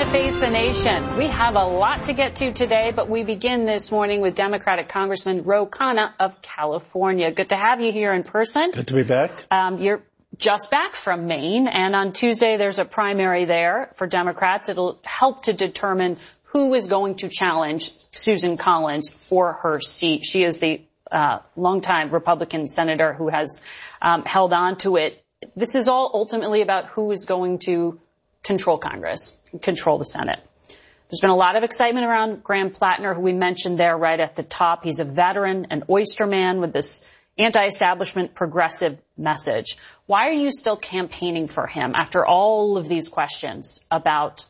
to Face the Nation. We have a lot to get to today, but we begin this morning with Democratic Congressman Ro Khanna of California. Good to have you here in person. Good to be back. You're just back from Maine, and on Tuesday there's a primary there for Democrats. It'll help to determine who is going to challenge Susan Collins for her seat. She is the longtime Republican senator who has held on to it. This is all ultimately about who is going to control Congress, control the Senate. There's been a lot of excitement around Graham Plattner, who we mentioned there right at the top. He's a veteran, an oyster man with this anti-establishment progressive message. Why are you still campaigning for him after all of these questions about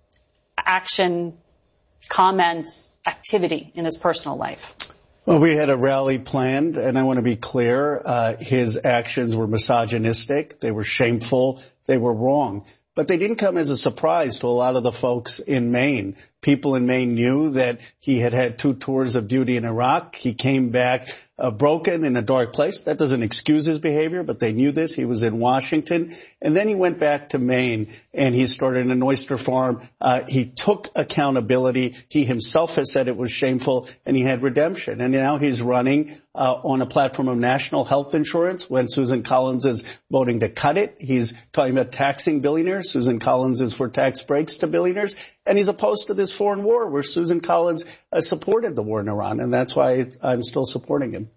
action, comments, activity in his personal life? Well, we had a rally planned, and I want to be clear. His actions were misogynistic. They were shameful. They were wrong. But they didn't come as a surprise to a lot of the folks in Maine. People in Maine knew that he had had 2 tours of duty in Iraq. He came back broken in a dark place. That doesn't excuse his behavior, but they knew this. He was in Washington. And then he went back to Maine, and he started an oyster farm. He took accountability. He himself has said it was shameful, and he had redemption. And now he's running on a platform of national health insurance when Susan Collins is voting to cut it. He's talking about taxing billionaires. Susan Collins is for tax breaks to billionaires. And he's opposed to this foreign war where Susan Collins supported the war in Iran. And that's why I'm still supporting him.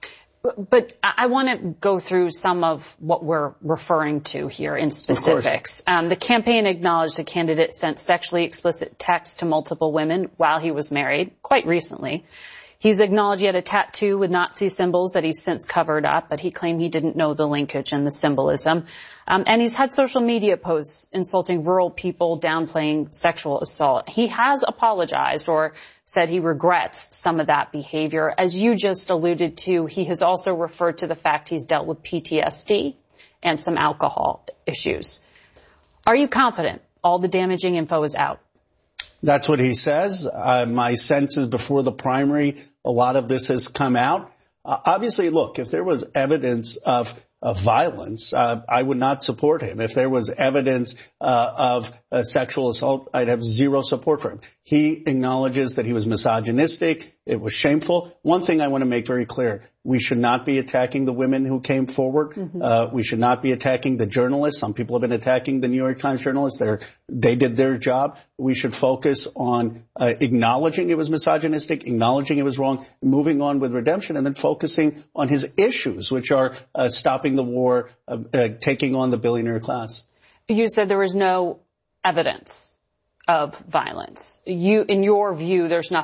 But I want to go through some of what we're referring to here in specifics. The campaign acknowledged the candidate sent sexually explicit texts to multiple women while he was married, quite recently. He's acknowledged he had a tattoo with Nazi symbols that he's since covered up, but he claimed he didn't know the linkage and the symbolism. And he's had social media posts insulting rural people, downplaying sexual assault. He has apologized or said he regrets some of that behavior. As you just alluded to, he has also referred to the fact he's dealt with PTSD and some alcohol issues. Are you confident all the damaging info is out? That's what he says. My sense is before the primary, a lot of this has come out. Obviously, look, if there was evidence of violence, I would not support him. If there was evidence of sexual assault, I'd have zero support for him. He acknowledges that he was misogynistic. It was shameful. One thing I want to make very clear, we should not be attacking the women who came forward. We should not be attacking the journalists. Some people have been attacking the New York Times journalists. They did their job. We should focus on acknowledging it was misogynistic, acknowledging it was wrong, moving on with redemption, and then focusing on his issues, which are stopping the war, taking on the billionaire class. You said there was no evidence of violence. In your view, there's nothing